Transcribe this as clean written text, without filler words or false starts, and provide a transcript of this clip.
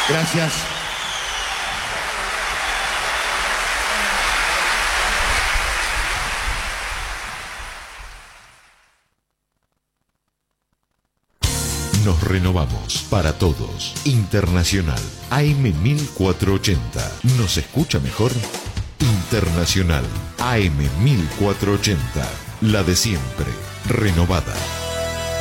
Gracias. Nos renovamos para todos. Internacional AM 1480. ¿Nos escucha mejor? Internacional AM 1480. La de siempre. Renovada.